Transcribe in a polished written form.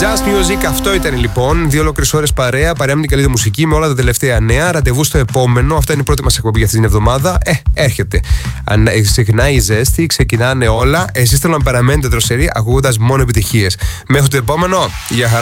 Just Music, αυτό ήταν λοιπόν. 2 ολόκληρες ώρες παρέα με την καλύτερη μουσική, με όλα τα τελευταία νέα. Ραντεβού στο επόμενο. Αυτά είναι η πρώτη μας εκπομπή για αυτή την εβδομάδα. Έρχεται. Ξεκινάει η ζέστη, ξεκινάνε όλα. Εσείς θέλω να παραμένετε δροσεροί ακούγοντας μόνο επιτυχίες. Μέχρι το επόμενο, για χαρά.